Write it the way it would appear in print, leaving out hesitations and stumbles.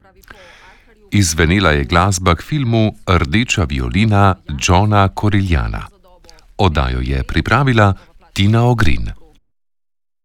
Izzvenela je glasba k filmu Rdeča violina Johna Corigliana. Oddajo je pripravila Tina Ogrin.